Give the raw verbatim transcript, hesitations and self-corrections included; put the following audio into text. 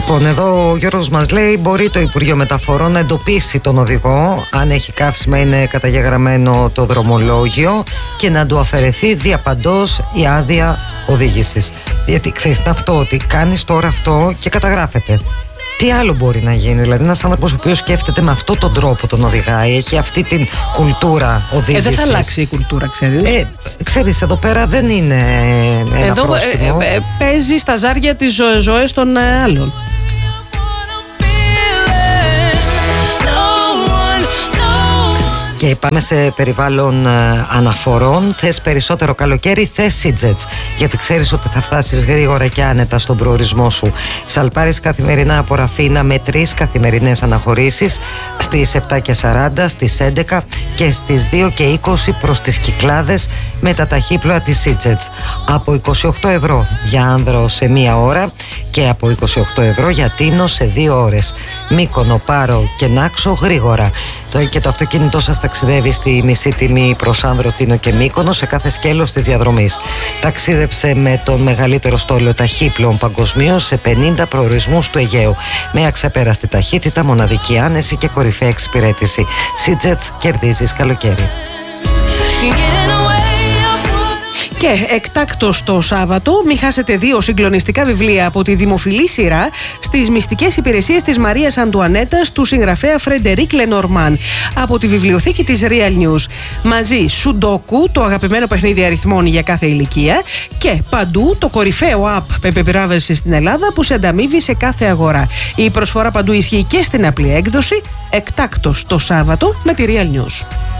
Λοιπόν, εδώ ο Γιώργος μας λέει: μπορεί το Υπουργείο Μεταφορών να εντοπίσει τον οδηγό, αν έχει καύσιμα, είναι καταγεγραμμένο το δρομολόγιο, και να του αφαιρεθεί διαπαντός η άδεια οδήγησης. Γιατί ξέρεις αυτό, ότι κάνεις τώρα αυτό και καταγράφεται. Τι άλλο μπορεί να γίνει? Δηλαδή, ένας άνθρωπος ο οποίος σκέφτεται με αυτόν τον τρόπο τον οδηγάει, έχει αυτή την κουλτούρα οδήγησης. Ε, δεν θα αλλάξει η κουλτούρα, ξέρεις. Ε, ξέρεις, εδώ πέρα δεν είναι ένα εδώ, πρόστιμο. Ε, ε, παίζει στα ζάρια τις ζω, ζωές των ε, άλλων. Και πάμε σε περιβάλλον ε, αναφορών. Θες περισσότερο καλοκαίρι, θες Σίτζετς. Γιατί ξέρεις ότι θα φτάσεις γρήγορα και άνετα στον προορισμό σου. Σαλπάρεις καθημερινά από Ραφίνα με τρεις καθημερινές αναχωρήσεις, στις επτά και σαράντα, στις έντεκα και στις δύο και είκοσι προς τις Κυκλάδες με τα ταχύπλοα της Σίτζετς. Από είκοσι οκτώ ευρώ για Άνδρο σε μία ώρα και από είκοσι οκτώ ευρώ για Τίνο σε δύο ώρες. Μύκονο, Πάρο και Νάξο γρήγορα. Το, και το αυτοκίνητό σας ταξιδεύει στη μισή τιμή προς Άνδρο, Τίνο και Μύκονο σε κάθε σκέλος της διαδρομής. Ταξίδεψε με τον μεγαλύτερο στόλο ταχύπλοων παγκοσμίως σε πενήντα προορισμούς του Αιγαίου. Με αξεπέραστη ταχύτητα, μοναδική άνεση και κορυφαία εξυπηρέτηση. Σίτζετς, κερδίζεις καλοκαίρι. Και εκτάκτως το Σάββατο, μην χάσετε δύο συγκλονιστικά βιβλία από τη δημοφιλή σειρά στις μυστικές υπηρεσίες της Μαρίας Αντουανέτας του συγγραφέα Φρεντερίκ Λενορμάν από τη βιβλιοθήκη της Real News. Μαζί Σουντόκου, το αγαπημένο παιχνίδι αριθμών για κάθε ηλικία, και Παντού, το κορυφαίο app επιβράβευση στην Ελλάδα που σε ανταμείβει σε κάθε αγορά. Η προσφορά Παντού ισχύει και στην απλή έκδοση. Εκτάκτως το Σάββατο με τη Real News.